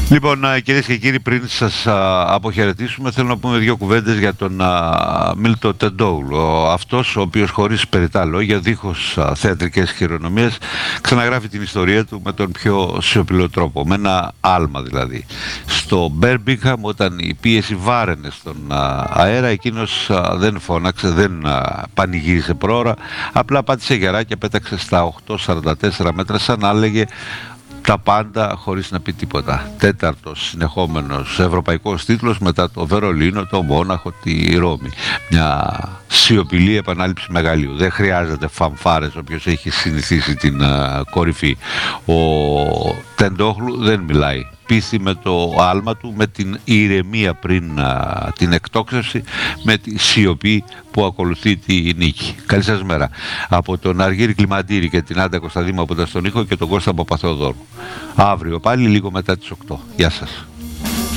Λοιπόν, κυρίες και κύριοι, πριν σας αποχαιρετήσουμε, θέλω να πούμε δύο κουβέντες για τον Μίλτο Τεντόουλο. Αυτός ο οποίος, χωρίς περιττά λόγια, δίχως θεατρικές χειρονομίες, ξαναγράφει την ιστορία του με τον πιο σιωπηλό τρόπο, με ένα άλμα δηλαδή. Στο Μπέρμπιγχαμ, όταν η πίεση βάραινε στον αέρα, εκείνος δεν φώναξε, δεν πανηγύρισε πρόωρα, απλά πάτησε γερά και πέταξε στα 8,44 μέτρα, σαν να έλεγε τα πάντα χωρίς να πει τίποτα. Τέταρτος συνεχόμενος ευρωπαϊκός τίτλος μετά το Βερολίνο, το Μόναχο, τη Ρώμη. Μια σιωπηλή επανάληψη μεγαλείου. Δεν χρειάζεται φανφάρες όποιος έχει συνηθίσει την κορυφή. Ο Τεντόγλου δεν μιλάει. Πείθει με το άλμα του, με την ηρεμία πριν την εκτόξευση, με τη σιωπή που ακολουθεί τη νίκη. Καλή σας μέρα. Από τον Αργύρη Κλιμαντήρη και την Άντα Κωνσταντίνου από τον ήχο και τον Κώστα Παπαθεοδόρου. Αύριο πάλι λίγο μετά τις 8. Γεια σας.